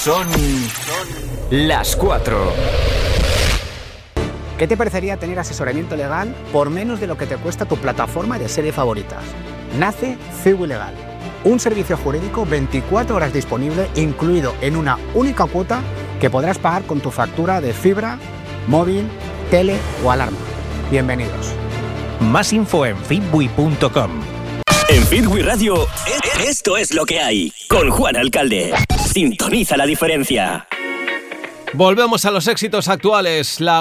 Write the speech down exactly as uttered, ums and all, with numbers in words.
Son las cuatro. ¿Qué te parecería tener asesoramiento legal por menos de lo que te cuesta tu plataforma de series favoritas? Nace Fiwi Legal, un servicio jurídico veinticuatro horas disponible, incluido en una única cuota que podrás pagar con tu factura de fibra, móvil, tele o alarma. Bienvenidos. Más info en fitwi punto com. En Fitwi Radio, esto es lo que hay. Con Juan Alcalde. Sintoniza la diferencia. Volvemos a los éxitos actuales. La